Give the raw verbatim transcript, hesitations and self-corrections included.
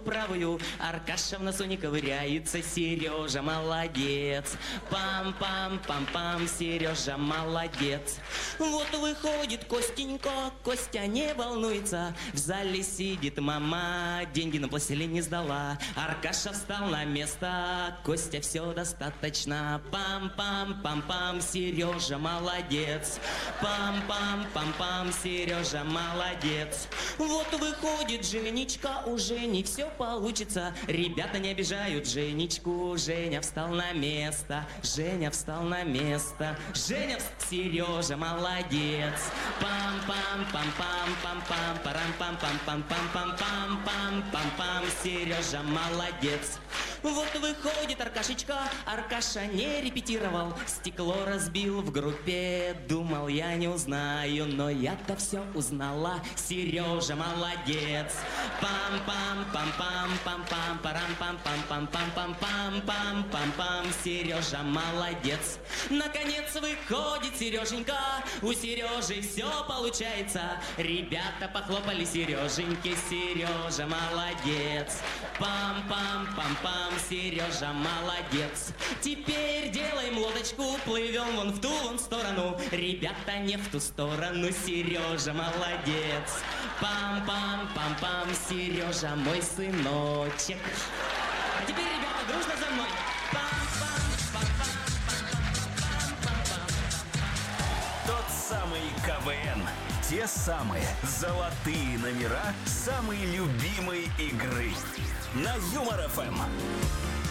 правую. Аркаша в носу не ковыряется, Сережа молодец. Пам-пам-пам-пам, Сережа молодец. Вот выходит Костенька, Костя не волнуется. В зале сидит мама, деньги на пластилин не сдала. Аркаша встал на место, Костя все достаточно. Пам-пам-пам-пам, Сережа молодец. Пам-пам-пам-пам, Сережа молодец. Вот выходит Женечка, у Жени все получится. Ребята не обижают Женечку, Женя встал на место. Женя встал на место. Женя, вст- Сережа молодец. Пам-пам-пам-пам-пам-пам, парам-пам-пам-пам-пам-пам-пам-пам-пам, Сережа молодец. Вот выходит Аркашечка, Аркаша не репетировал, стекло разбил в группе, думал, я не узнаю, но я-то все узнала. Сережа молодец. Пам-пам-пам-пам-пам-пам, парам-пам-пам-пам-пам-пам-пам-пам-пам, Сережа молодец. Наконец выходит Сереженька, у Сережи все получается. Ребята похлопали Сереженьке, Сережа молодец. Пам-пам-пам-пам, Сережа молодец. Теперь делаем лодочку, плывем вон в ту вон сторону. Ребята не в ту сторону, Сережа молодец. Пам-пам-пам-пам, Сережа мой сыночек. А теперь, ребята, дружно за мной. Тот самый КВН. Те самые золотые номера самой любимой игры. На Юмор ФМ.